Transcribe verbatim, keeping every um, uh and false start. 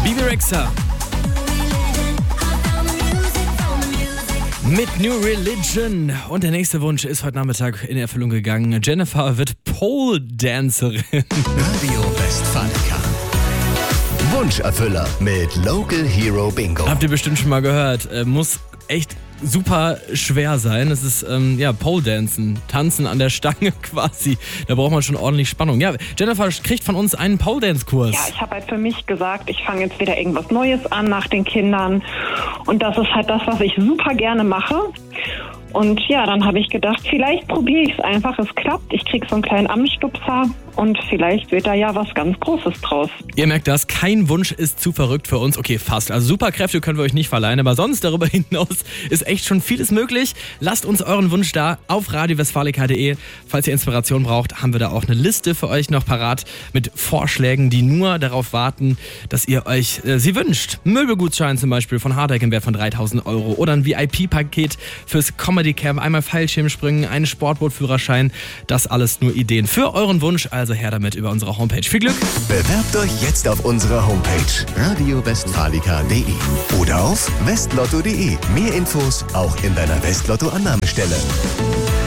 Bebe Rexha mit New Religion. Und der nächste Wunsch ist heute Nachmittag in Erfüllung gegangen. Jennifer wird Pole-Dancerin. Radio Westfalica. Wunscherfüller mit Local Hero Bingo. Habt ihr bestimmt schon mal gehört. Äh, muss echt super schwer sein. Es ist, ähm, ja, Pole-Dancen. Tanzen an der Stange quasi. Da braucht man schon ordentlich Spannung. Ja, Jennifer kriegt von uns einen Pole-Dance-Kurs. Ja, ich habe halt für mich gesagt, ich fange jetzt wieder irgendwas Neues an nach den Kindern. Und das ist halt das, was ich super gerne mache. Und ja, dann habe ich gedacht, vielleicht probiere ich es einfach. Es klappt. Ich kriege so einen kleinen Anstupser und vielleicht wird da ja was ganz Großes draus. Ihr merkt das, kein Wunsch ist zu verrückt für uns. Okay, fast. Also Superkräfte können wir euch nicht verleihen, aber sonst darüber hinaus ist echt schon vieles möglich. Lasst uns euren Wunsch da auf radio westfalica punkt de. Falls ihr Inspiration braucht, haben wir da auch eine Liste für euch noch parat mit Vorschlägen, die nur darauf warten, dass ihr euch äh, sie wünscht. Möbelgutschein zum Beispiel von Hardegg im Wert von dreitausend Euro oder ein V I P-Paket fürs Comedy Camp, einmal Fallschirmspringen, einen Sportbootführerschein. Das alles nur Ideen für euren Wunsch. Also her damit über unsere Homepage. Viel Glück! Bewerbt euch jetzt auf unserer Homepage radio westfalica punkt de oder auf westlotto punkt de. Mehr Infos auch in deiner Westlotto-Annahmestelle.